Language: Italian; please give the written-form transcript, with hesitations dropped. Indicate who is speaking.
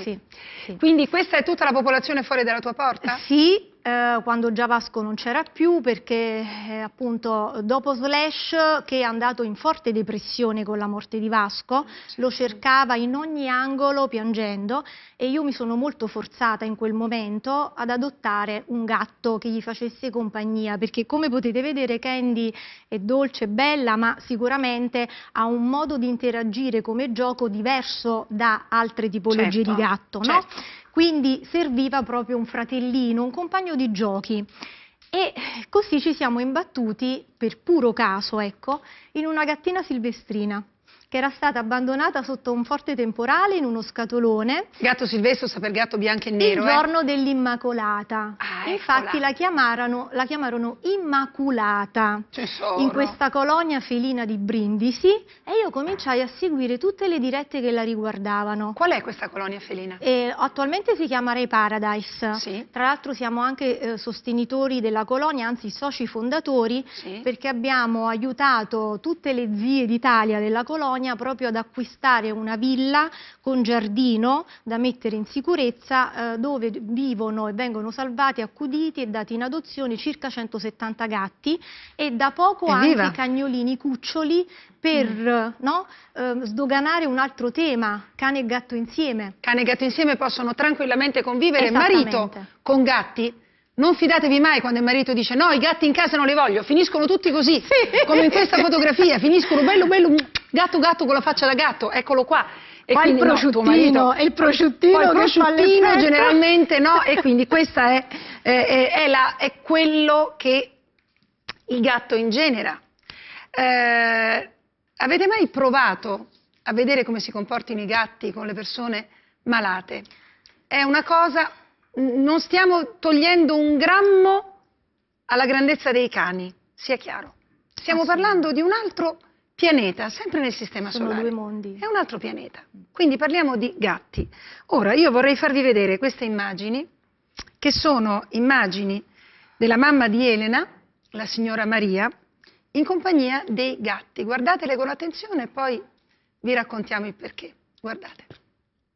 Speaker 1: Sì, sì.
Speaker 2: Quindi questa è tutta la popolazione fuori dalla tua porta?
Speaker 1: Sì, quando già Vasco non c'era più, perché appunto dopo Slash, che è andato in forte depressione con la morte di Vasco, lo cercava in ogni angolo piangendo, e io mi sono molto forzata in quel momento ad adottare un gatto che gli facesse compagnia, perché come potete vedere Candy è dolce, bella, ma sicuramente ha un modo di interagire come gioco diverso da altre tipologie di gatto, no? Quindi serviva proprio un fratellino, un compagno di giochi. E così ci siamo imbattuti, per puro caso, ecco, in una gattina silvestrina che era stata abbandonata sotto un forte temporale in uno scatolone.
Speaker 2: Gatto silvestro sta per gatto bianco e nero.
Speaker 1: Il giorno dell'Immacolata. Infatti
Speaker 2: eccola.
Speaker 1: la chiamarono Immaculata
Speaker 2: Tesoro.
Speaker 1: in questa colonia felina di Brindisi, e io cominciai a seguire tutte le dirette che la riguardavano.
Speaker 2: Qual è questa colonia felina?
Speaker 1: Attualmente si chiama Ray Paradise.
Speaker 2: Sì.
Speaker 1: Tra l'altro siamo anche sostenitori della colonia, anzi soci fondatori,
Speaker 2: Sì.
Speaker 1: perché abbiamo aiutato tutte le zie d'Italia della colonia proprio ad acquistare una villa con giardino da mettere in sicurezza, dove vivono e vengono salvati, accuditi e dati in adozione circa 170 gatti, e da poco anche cagnolini cuccioli, per sdoganare un altro tema: cane e gatto insieme.
Speaker 2: Cane e gatto insieme possono tranquillamente convivere. Marito con gatti? Non fidatevi mai quando il marito dice no, i gatti in casa non li voglio, finiscono tutti così, come in questa fotografia, finiscono bello, gatto con la faccia da gatto, eccolo qua. E
Speaker 1: poi il prosciuttino,
Speaker 2: il prosciuttino generalmente no, e quindi questa è quello che il gatto ingenera. Avete mai provato a vedere come si comportino i gatti con le persone malate? È una cosa... Non stiamo togliendo un grammo alla grandezza dei cani, sia chiaro. Stiamo parlando di un altro pianeta, sempre nel sistema solare.
Speaker 1: Sono due mondi.
Speaker 2: È un altro pianeta. Quindi parliamo di gatti. Ora, io vorrei farvi vedere queste immagini, che sono immagini della mamma di Elena, la signora Maria, in compagnia dei gatti. Guardatele con attenzione e poi vi raccontiamo il perché. Guardate.